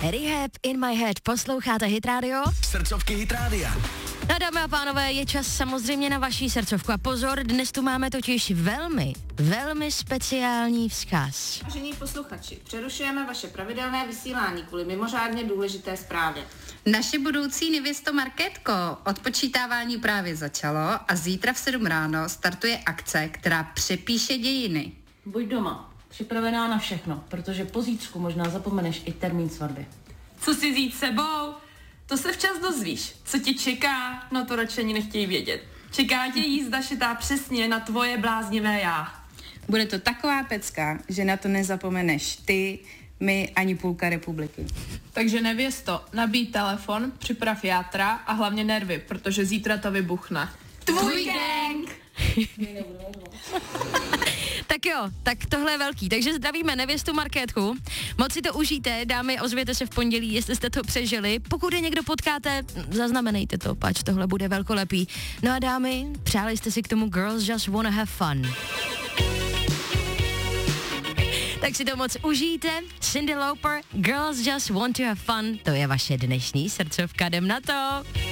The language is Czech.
Rehab in my head. Posloucháte Hit Radio? Srdcovky Hit Rádia. No dámy a pánové, je čas samozřejmě na vaší srdcovku. A pozor, dnes tu máme totiž velmi speciální vzkaz. Vážení posluchači, přerušujeme vaše pravidelné vysílání kvůli mimořádně důležité zprávě. Naše budoucí nevěsto Markétko, odpočítávání právě začalo a zítra v 7 ráno startuje akce, která přepíše dějiny. Buď doma, připravená na všechno, protože po zítřku možná zapomeneš i termín svatby. Co si vzít sebou? To se včas dozvíš. Co ti čeká? No to radši ani nechtějí vědět. Čeká tě jízda šitá přesně na tvoje bláznivé já. Bude to taková pecka, že na to nezapomeneš ty, my ani půlka republiky. Takže nevěsto, nabíj telefon, připrav játra a hlavně nervy, protože zítra to vybuchne. Tvůj gang! Tak jo, tak tohle je velký. Takže zdravíme nevěstu Markétku. Moc si to užijte, dámy, ozvěte se v pondělí, jestli jste to přežili. Pokud je někdo potkáte, zaznamenejte to, pač tohle bude velkolepý. No a dámy, přáli jste si k tomu Girls Just Wanna Have Fun. Tak si to moc užijte. Cyndi Lauper, Girls Just Want to Have Fun, to je vaše dnešní srdcovka, jdem na to.